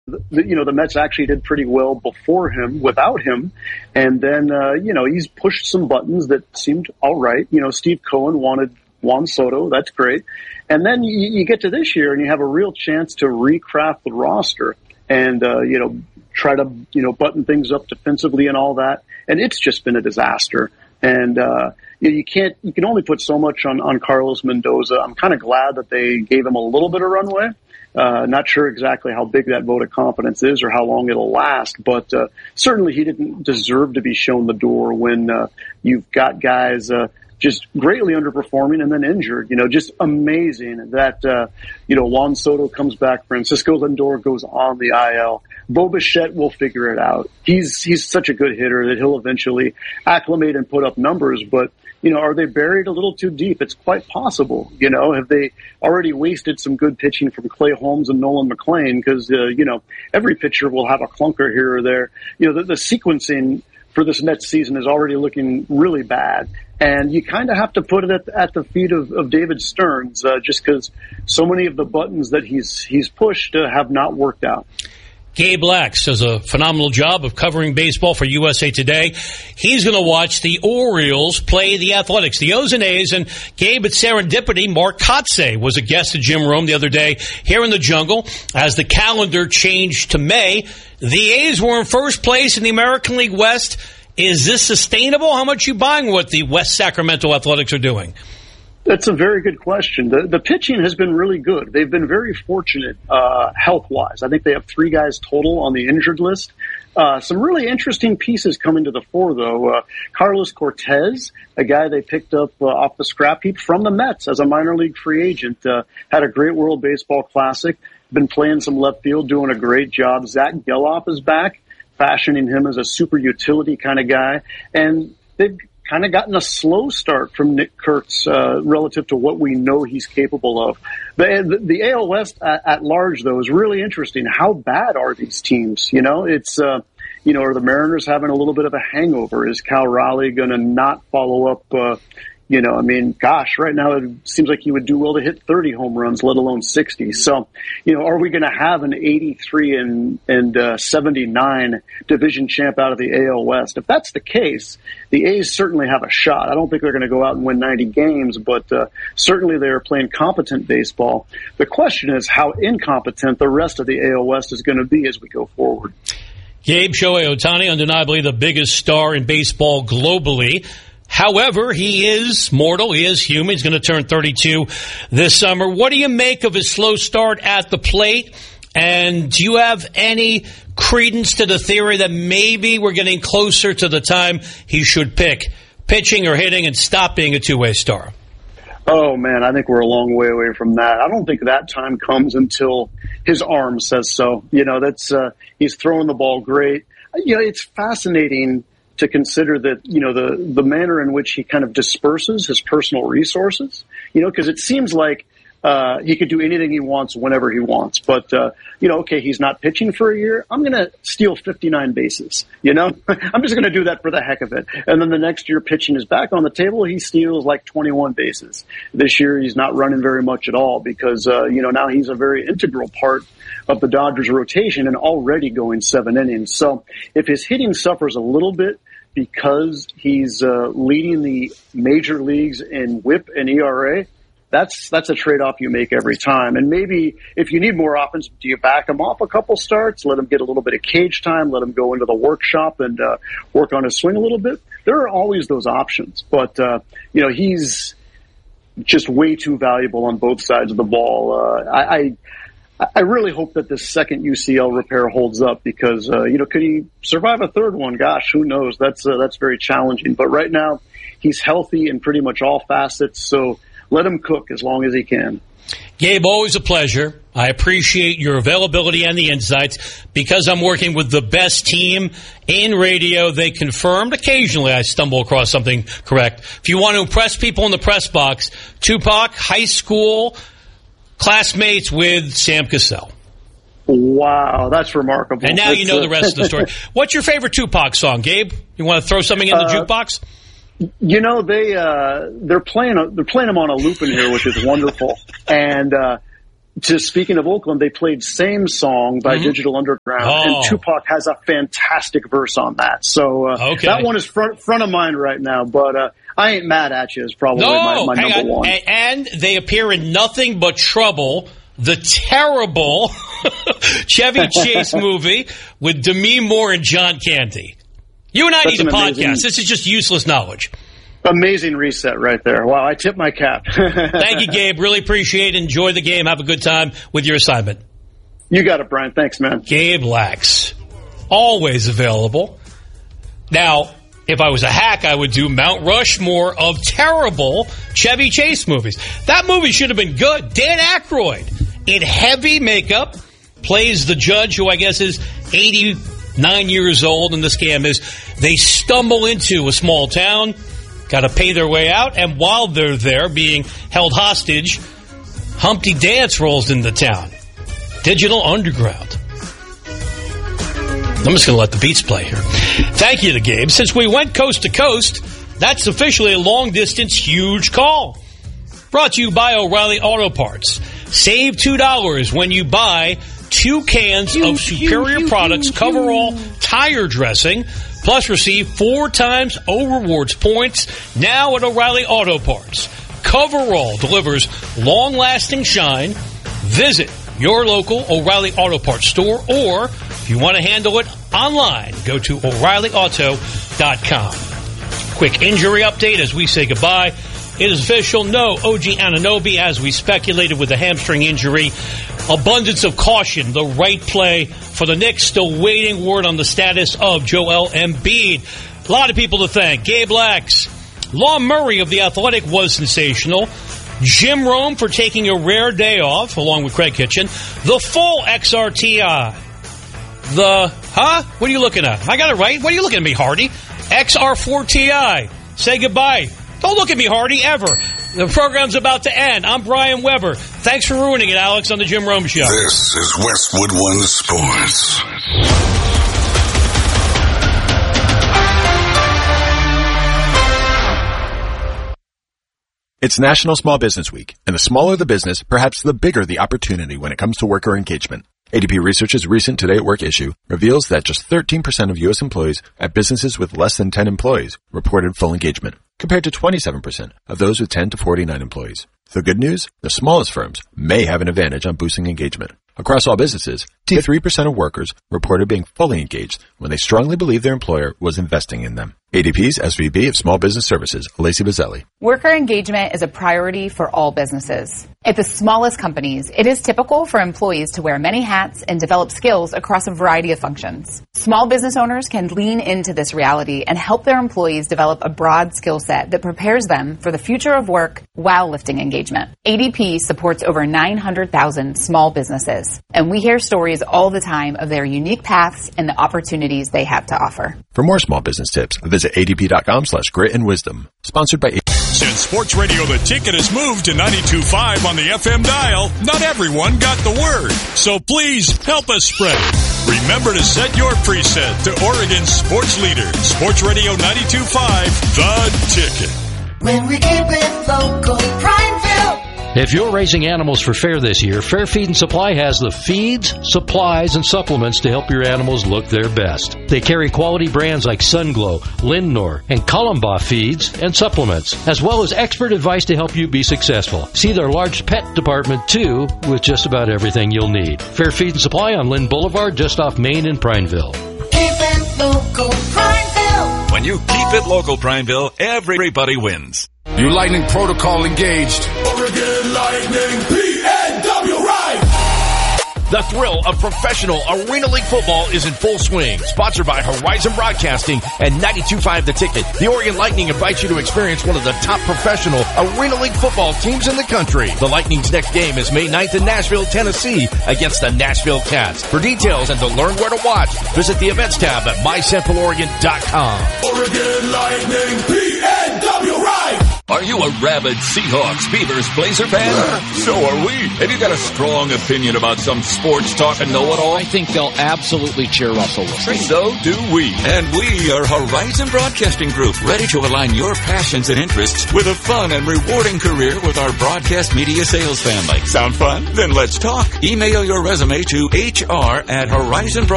the Mets actually did pretty well before him, without him. And then, he's pushed some buttons that seemed all right. Steve Cohen wanted Juan Soto. That's great. And then you get to this year and you have a real chance to recraft the roster and, try to, button things up defensively and all that. And it's just been a disaster. And, you can only put so much on Carlos Mendoza. I'm kind of glad that they gave him a little bit of runway. Not sure exactly how big that vote of confidence is or how long it'll last, but certainly he didn't deserve to be shown the door when you've got guys just greatly underperforming and then injured. Just amazing that Juan Soto comes back, Francisco Lindor goes on the IL. Bo Bichette will figure it out. He's such a good hitter that he'll eventually acclimate and put up numbers, but are they buried a little too deep? It's quite possible. Have they already wasted some good pitching from Clay Holmes and Nolan McLean? Because, every pitcher will have a clunker here or there. The sequencing for this Mets season is already looking really bad. And you kind of have to put it at the feet of David Stearns, just because so many of the buttons that he's pushed have not worked out. Gabe Lax does a phenomenal job of covering baseball for USA Today. He's going to watch the Orioles play the Athletics, the O's and A's. And Gabe, at Serendipity, Mark Kotsay was a guest of Jim Rome the other day here in the jungle. As the calendar changed to May, the A's were in first place in the American League West. Is this sustainable? How much are you buying what the West Sacramento Athletics are doing? That's a very good question. The pitching has been really good. They've been very fortunate health-wise. I think they have 3 guys total on the injured list. Some really interesting pieces coming to the fore, though. Carlos Cortez, a guy they picked up off the scrap heap from the Mets as a minor league free agent, had a great World Baseball Classic, been playing some left field, doing a great job. Zach Geloff is back, fashioning him as a super utility kind of guy. And they've kind of gotten a slow start from Nick Kurtz relative to what we know he's capable of. The AL West at large, though, is really interesting. How bad are these teams? It's are the Mariners having a little bit of a hangover? Is Cal Raleigh going to not follow up? Right now it seems like he would do well to hit 30 home runs, let alone 60. So, are we going to have an 83 and 79 division champ out of the AL West? If that's the case, the A's certainly have a shot. I don't think they're going to go out and win 90 games, but certainly they are playing competent baseball. The question is how incompetent the rest of the AL West is going to be as we go forward. Gabe, Shohei Ohtani, undeniably the biggest star in baseball globally. However, he is mortal. He is human. He's going to turn 32 this summer. What do you make of his slow start at the plate? And do you have any credence to the theory that maybe we're getting closer to the time he should pick pitching or hitting and stop being a two-way star? Oh, man, I think we're a long way away from that. I don't think that time comes until his arm says so. He's throwing the ball great. It's fascinating to consider that, the manner in which he kind of disperses his personal resources, because it seems like he could do anything he wants whenever he wants. But, okay, he's not pitching for a year. I'm going to steal 59 bases, I'm just going to do that for the heck of it. And then the next year pitching is back on the table. He steals like 21 bases. This year he's not running very much at all because, now he's a very integral part of the Dodgers rotation and already going 7 innings. So if his hitting suffers a little bit, because he's leading the major leagues in WHIP and ERA, that's a trade-off you make every time. And maybe if you need more offense, do you back him off a couple starts, let him get a little bit of cage time, let him go into the workshop and work on his swing a little bit? There are always those options. But, he's just way too valuable on both sides of the ball. I really hope that this second UCL repair holds up because, could he survive a third one? Gosh, who knows? That's very challenging. But right now, he's healthy in pretty much all facets, so let him cook as long as he can. Gabe, always a pleasure. I appreciate your availability and the insights. Because I'm working with the best team in radio, they confirmed. Occasionally I stumble across something correct. If you want to impress people in the press box, Tupac, high school classmates with Sam Cassell. Wow, that's remarkable. And now you know the rest of the story. What's your favorite Tupac song, Gabe? You want to throw something in the jukebox? They're playing them on a loop in here, which is wonderful. And speaking of Oakland, they played Same Song by Digital Underground, and Tupac has a fantastic verse on that. So that one is front of mind right now, but I Ain't Mad At You is probably my number one. And they appear in Nothing But Trouble, the terrible Chevy Chase movie with Demi Moore and John Candy. You and I need a podcast. This is just useless knowledge. Amazing reset right there. Wow, I tip my cap. Thank you, Gabe. Really appreciate it. Enjoy the game. Have a good time with your assignment. You got it, Brian. Thanks, man. Gabe Lax. Always available. Now, if I was a hack, I would do Mount Rushmore of terrible Chevy Chase movies. That movie should have been good. Dan Aykroyd, in heavy makeup, plays the judge, who I guess is 89 years old, and the scam is they stumble into a small town, got to pay their way out, and while they're there being held hostage, Humpty Dance rolls into town. Digital Underground. I'm just going to let the beats play here. Thank you to Gabe. Since we went coast to coast, that's officially a long-distance huge call. Brought to you by O'Reilly Auto Parts. Save $2 when you buy 2 cans of superior products, coverall tire dressing, plus receive 4 times O Rewards points now at O'Reilly Auto Parts. Coverall delivers long-lasting shine. Visit your local O'Reilly Auto Parts store, or if you want to handle it online, go to O'ReillyAuto.com. Quick injury update as we say goodbye. It is official. No OG Anunoby, as we speculated with a hamstring injury. Abundance of caution, the right play for the Knicks. Still waiting word on the status of Joel Embiid. A lot of people to thank. Gabe Lax. Law Murray of The Athletic was sensational. Jim Rome for taking a rare day off, along with Craig Kitchen. The full XRTI. What are you looking at? I got it right. What are you looking at me, Hardy? XR4TI. Say goodbye. Don't look at me, Hardy, ever. The program's about to end. I'm Brian Weber. Thanks for ruining it, Alex, on the Jim Rome Show. This is Westwood One Sports. It's National Small Business Week, and the smaller the business, perhaps the bigger the opportunity when it comes to worker engagement. ADP Research's recent Today at Work issue reveals that just 13% of U.S. employees at businesses with less than 10 employees reported full engagement, compared to 27% of those with 10 to 49 employees. The good news? The smallest firms may have an advantage on boosting engagement. Across all businesses, 3% of workers reported being fully engaged when they strongly believe their employer was investing in them. ADP's SVP of Small Business Services, Lacey Bazzelli. Worker engagement is a priority for all businesses. At the smallest companies, it is typical for employees to wear many hats and develop skills across a variety of functions. Small business owners can lean into this reality and help their employees develop a broad skill set that prepares them for the future of work while lifting engagement. ADP supports over 900,000 small businesses, and we hear stories all the time of their unique paths and the opportunities they have to offer. For more small business tips, visit adp.com/grit and wisdom. Sponsored by ADP. Since Sports Radio The Ticket has moved to 92.5 on the FM dial, not everyone got the word. So please help us spread it. Remember to set your preset to Oregon's sports leader, Sports Radio 92.5, The Ticket. When we keep it local, Prineville. If you're raising animals for fair this year, Fair Feed and Supply has the feeds, supplies, and supplements to help your animals look their best. They carry quality brands like Sunglow, Lindnor, and Columba feeds and supplements, as well as expert advice to help you be successful. See their large pet department, too, with just about everything you'll need. Fair Feed and Supply on Lynn Boulevard, just off Main in Prineville. Keep it local, Prineville. When you keep it local, Prineville, everybody wins. New Lightning protocol engaged. Oregon Lightning, PNW right! The thrill of professional Arena League football is in full swing. Sponsored by Horizon Broadcasting and 92.5 The Ticket. The Oregon Lightning invites you to experience one of the top professional Arena League football teams in the country. The Lightning's next game is May 9th in Nashville, Tennessee against the Nashville Cats. For details and to learn where to watch, visit the events tab at mycentraloregon.com. Oregon Lightning, PNW right! Are you a rabid Seahawks, Beavers, Blazer fan? So are we. Have you got a strong opinion about some sports talk and know-it-all? I think they'll absolutely cheer Russell Wilson. So do we. And we are Horizon Broadcasting Group, ready to align your passions and interests with a fun and rewarding career with our broadcast media sales family. Sound fun? Then let's talk. Email your resume to HR@Horizon